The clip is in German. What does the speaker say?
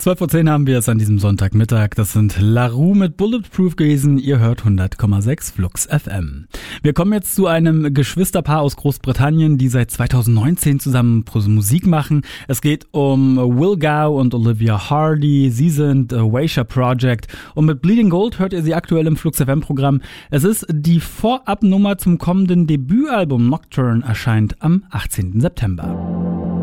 12:10 haben wir es an diesem Sonntagmittag. Das sind La Roux mit Bulletproof gewesen. Ihr hört 100,6 Flux FM. Wir kommen jetzt zu einem Geschwisterpaar aus Großbritannien, die seit 2019 zusammen Musik machen. Es geht um Will Gow und Olivia Hardy. Sie sind Waysha Project und mit Bleeding Gold hört ihr sie aktuell im Flux FM Programm. Es ist die Vorabnummer zum kommenden Debütalbum. Nocturne erscheint am 18. September.